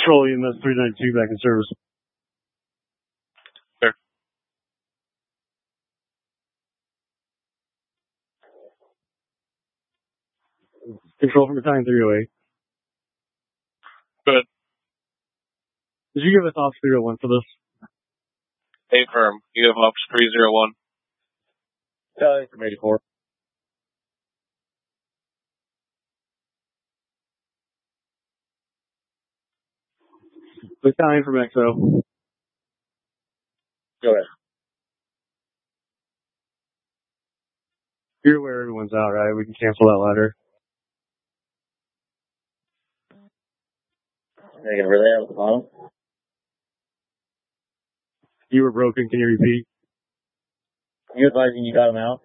Control EMS 392 back in service. Sure. Control from Battalion 308. Good. Did you give us Ops 301 for this? Stay firm. You have Ops 301. Battalion from 84. Battalion from XO. Go ahead. You're aware everyone's out, right? We can cancel that ladder. Are you going to relay on the bottom? You were broken. Can you repeat? You advising you got him out?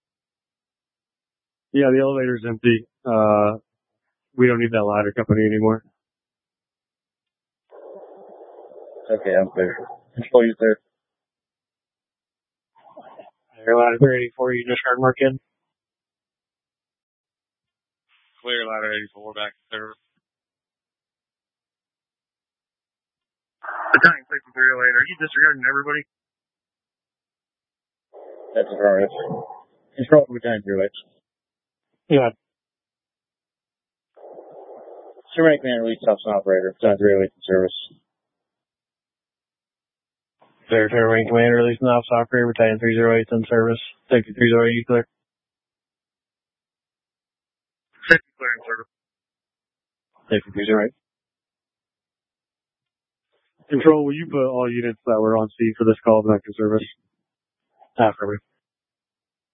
Yeah, the elevator's empty. We don't need that ladder company anymore. Okay, I'm clear. Control you, sir. Air ladder 384, you discard mark in. Clear ladder 84 back in service. Battalion 308, are you disregarding everybody? That's affirmative. Control from Battalion 308. Yeah. Survey Command Release Officer Operator, Battalion 308 in service. Territory Wing Commander, releasing the Officer Operator, Battalion 308 in service. Safety 308, you clear? Safety clear in service. Safety 308. Control, will you put all units that were on C for this call back in service? Affirmative.